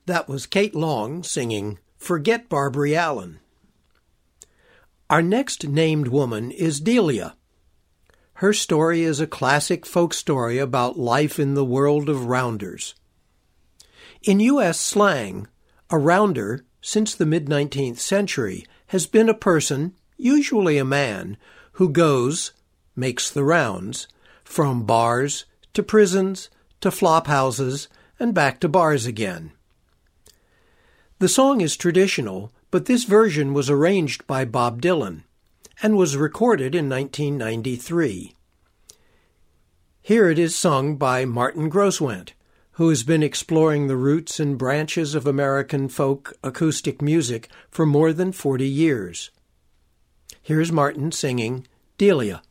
That was Kate Long singing Forget Barbary Allen. Our next named woman is Delia. Her story is a classic folk story about life in the world of rounders. In U.S. slang, a rounder, since the mid-19th century, has been a person, usually a man, who makes the rounds, from bars to prisons to flop houses and back to bars again. The song is traditional, but this version was arranged by Bob Dylan and was recorded in 1993. Here it is sung by Martin Groswent, who has been exploring the roots and branches of American folk acoustic music for more than 40 years. Here's Martin singing Delia.